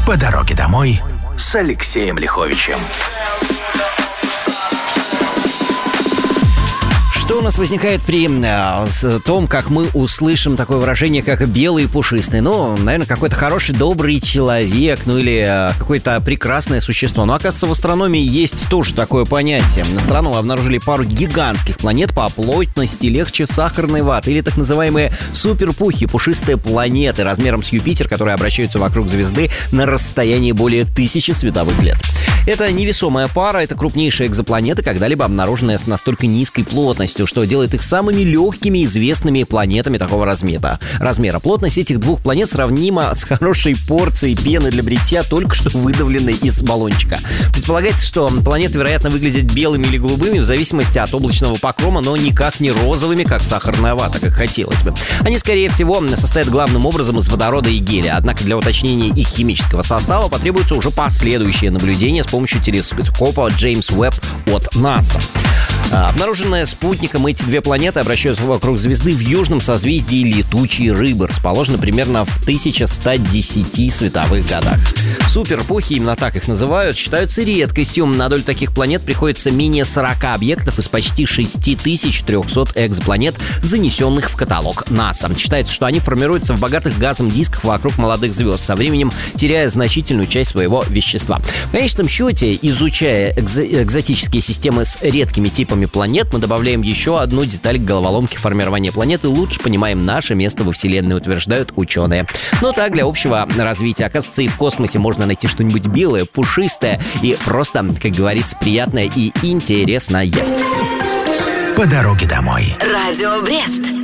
По дороге домой с Алексеем Лиховичем. Что у нас возникает при том, как мы услышим такое выражение, как «белый и пушистый»? Ну, наверное, какой-то хороший, добрый человек, ну или какое-то прекрасное существо. Но, оказывается, в астрономии есть тоже такое понятие. Астрономы обнаружили пару гигантских планет по плотности легче сахарной ваты, или так называемые суперпухи, пушистые планеты размером с Юпитер, которые обращаются вокруг звезды на расстоянии более 1000 световых лет. Это невесомая пара, это крупнейшие экзопланеты, когда-либо обнаруженные с настолько низкой плотностью, что делает их самыми легкими известными планетами такого размера. Плотность этих двух планет сравнима с хорошей порцией пены для бритья, только что выдавленной из баллончика. Предполагается, что планеты, вероятно, выглядят белыми или голубыми в зависимости от облачного покрома, но никак не розовыми, как сахарная вата, как хотелось бы. Они, скорее всего, состоят главным образом из водорода и гелия, однако для уточнения их химического состава потребуется уже последующее наблюдение с помощью телескопа Джеймс Уэбб от НАСА. Обнаруженные спутником эти две планеты обращаются вокруг звезды в южном созвездии Летучей Рыбы, расположены примерно в 1110 световых годах. Суперпухи, именно так их называют, считаются редкостью. На долю таких планет приходится менее 40 объектов из почти 6300 экзопланет, занесенных в каталог НАСА. Считается, что они формируются в богатых газом дисках вокруг молодых звезд, со временем теряя значительную часть своего вещества. В конечном счете, изучая экзотические системы с редкими типами планет, мы добавляем еще одну деталь к головоломке формирования планеты и лучше понимаем наше место во Вселенной, утверждают ученые. Но так, для общего развития. Оказывается, и в космосе можно найти что-нибудь белое, пушистое и просто, как говорится, приятное и интересное. По дороге домой. Радио Брест.